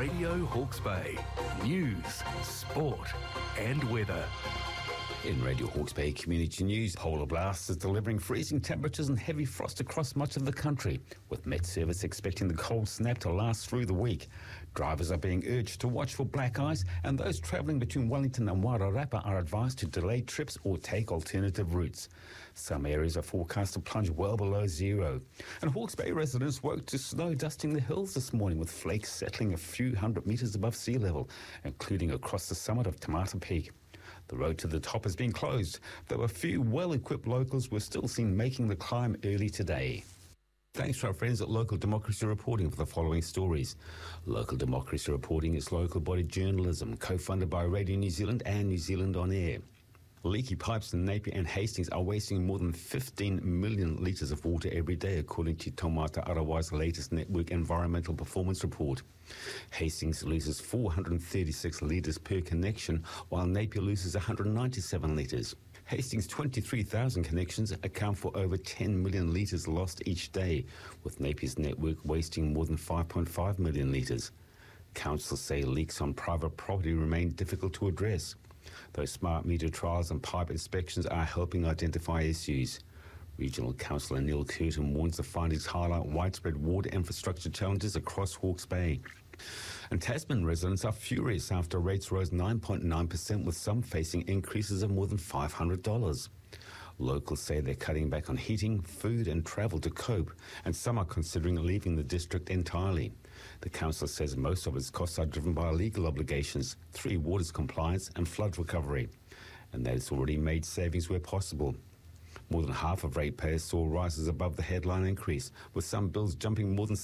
Radio Hawke's Bay. News, sport and weather. In Radio Hawke's Bay Community News, polar blast is delivering freezing temperatures and heavy frost across much of the country, with Met Service expecting the cold snap to last through the week. Drivers are being urged to watch for black ice, and those travelling between Wellington and Wairarapa are advised to delay trips or take alternative routes. Some areas are forecast to plunge well below zero. And Hawke's Bay residents woke to snow dusting the hills this morning, with flakes settling a few hundred metres above sea level, including across the summit of Tamata Peak. The road to the top has been closed, though a few well-equipped locals were still seen making the climb early today. Thanks to our friends at Local Democracy Reporting for the following stories. Local Democracy Reporting is local body journalism, co-funded by Radio New Zealand and New Zealand On Air. Leaky pipes in Napier and Hastings are wasting more than 15 million litres of water every day, according to Taumata Arawa's latest Network Environmental Performance Report. Hastings loses 436 litres per connection, while Napier loses 197 litres. Hastings' 23,000 connections account for over 10 million litres lost each day, with Napier's network wasting more than 5.5 million litres. Councils say leaks on private property remain difficult to address, though smart meter trials and pipe inspections are helping identify issues. Regional Councillor Neil Curtin warns the findings highlight widespread water infrastructure challenges across Hawke's Bay. And Tasman residents are furious after rates rose 9.9%, with some facing increases of more than $500. Locals say they're cutting back on heating, food and travel to cope, and some are considering leaving the district entirely. The council says most of its costs are driven by legal obligations, 3 waters compliance and flood recovery, and that it's already made savings where possible. More than half of ratepayers saw rises above the headline increase, with some bills jumping more than